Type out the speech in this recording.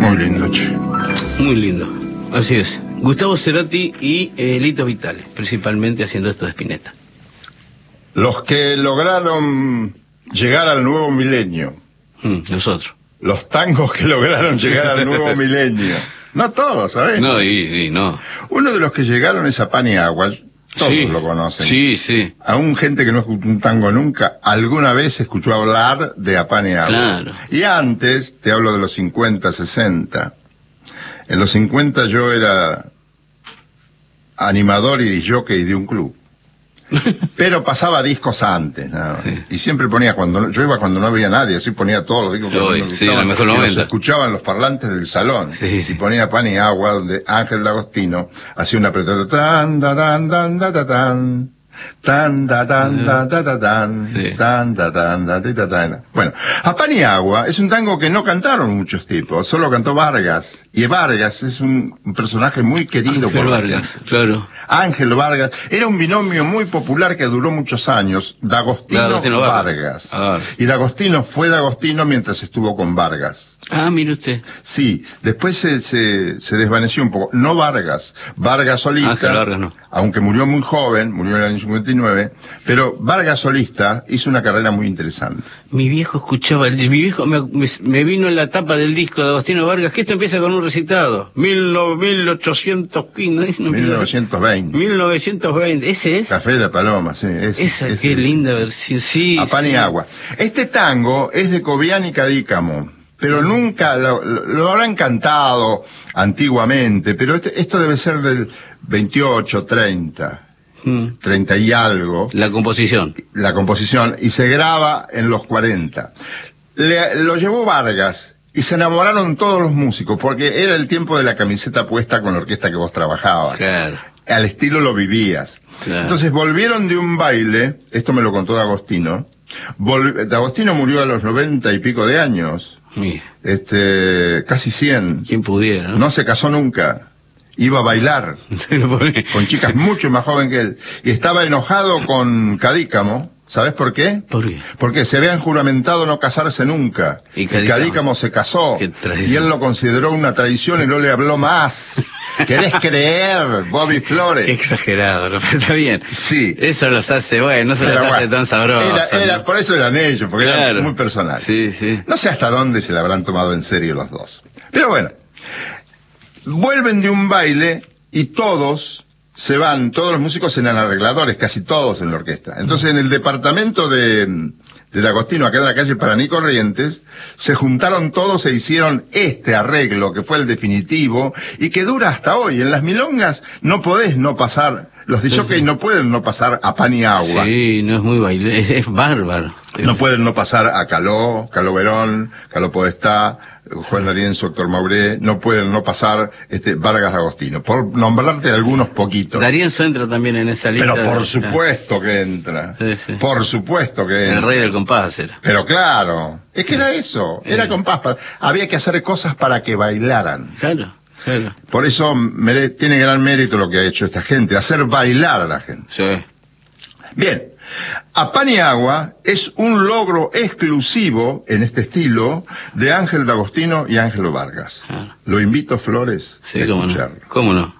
Muy lindo, che. Muy lindo, así es. Gustavo Cerati y Lito Vitale, principalmente haciendo esto de Spinetta. Los que lograron llegar al nuevo milenio. Nosotros. Los tangos que lograron llegar al nuevo milenio. No todos, ¿sabes? No, y no. Uno de los que llegaron es a Pan y Agua. Todos Sí, lo conocen. Sí, sí. Aún gente que no escuchó un tango nunca, alguna vez escuchó hablar de A Pan y Agua. Claro. Y antes, te hablo de los 50, 60. En los 50 yo era animador y jockey de un club. Pero pasaba discos antes, ¿no? Sí. Y siempre ponía, yo iba cuando no había nadie, así ponía todos los discos que me Sí, gustaban, el mejor y los 90. escuchaban los parlantes del salón. Sí, sí. Y ponía Pan y Agua, donde Ángel D'Agostino hacía una apretada tan da tan tan da ta tan tan da tan da ta ta tan Sí. tan da tan da ta tan. Bueno, A Pan y Agua es un tango que no cantaron muchos tipos, solo cantó Vargas. Y Vargas es un personaje muy querido por Ángel la Vargas, gente. claro. Ángel Vargas era un binomio muy popular que duró muchos años, D'Agostino Vargas. Ah. Y D'Agostino fue D'Agostino mientras estuvo con Vargas. Ah, mire usted. Sí, después se desvaneció un poco. No Vargas, Vargas solista, Ángel Vargas no. aunque murió muy joven, murió en el año 59, pero Vargas solista hizo una carrera muy interesante. Mi viejo escuchaba, mi viejo me vino en la tapa del disco de Agostino Vargas, que esto empieza con un recitado. 1815, no, 1920. 1920, ese es. Café de la Paloma, sí. Esa, qué linda versión, sí. A Pan sí. y Agua. Este tango es de Cobian y Cadícamo, pero nunca lo habrán cantado antiguamente, pero esto debe ser del 28, 30, 30 y algo. La composición. La composición, y se graba en los 40. Lo llevó Vargas, y se enamoraron todos los músicos, porque era el tiempo de la camiseta puesta con la orquesta que vos trabajabas. Claro. Al estilo lo vivías. Claro. Entonces volvieron de un baile, esto me lo contó D'Agostino. D'Agostino murió a los 90 y pico de años, Mira, casi 100. quien pudiera, ¿no? No se casó nunca. Iba a bailar Se lo pone. con chicas mucho más jóvenes que él. Y estaba enojado con Cadícamo. ¿Sabes por qué? ¿Por qué? Porque se habían juramentado no casarse nunca. Y Cadícamo se casó. Qué traición. Y él lo consideró una traición y no le habló más. ¿Querés creer, Bobby Flores? Qué exagerado, ¿no? Pero está bien. Sí. Eso los hace, bueno, no se Pero los hace bueno, tan sabrosos. ¿no? por eso eran ellos, porque Claro. eran muy personales. Sí, sí. No sé hasta dónde se la habrán tomado en serio los dos. Pero bueno, vuelven de un baile y todos se van, todos los músicos eran arregladores, casi todos en la orquesta. Entonces en el departamento de D'Agostino, acá en la calle Paraní Corrientes, se juntaron todos e hicieron este arreglo, que fue el definitivo, y que dura hasta hoy. En las milongas no podés no pasar, los disjockeys no pueden no pasar a Pan y Agua. Sí, no es muy baile, es bárbaro. No pueden no pasar a Caló Verón, Caló Podestá, Juan D'Arienzo, Héctor Mauré, no pueden no pasar Vargas Agostino, por nombrarte algunos poquitos. D'Arienzo entra también en esa lista. Pero por supuesto que entra. Sí, sí. Por supuesto que entra. El rey del compás era. Pero claro, es que era eso, era compás. Había que hacer cosas para que bailaran. Claro, claro. Por eso tiene gran mérito lo que ha hecho esta gente, hacer bailar a la gente. Sí. Bien, A Pan y Agua es un logro exclusivo en este estilo de Ángel D'Agostino y Ángelo Vargas. Claro. Lo invito, Flores, Sí, a cómo no. escucharlo. ¿Cómo no?